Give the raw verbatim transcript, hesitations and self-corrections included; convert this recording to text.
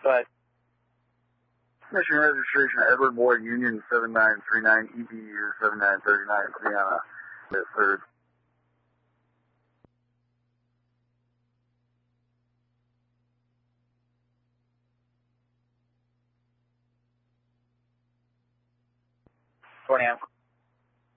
but mission registration Edward Boyd Union seven nine three nine E B U seven nine three nine Brianna. Yes, third. twenty amp.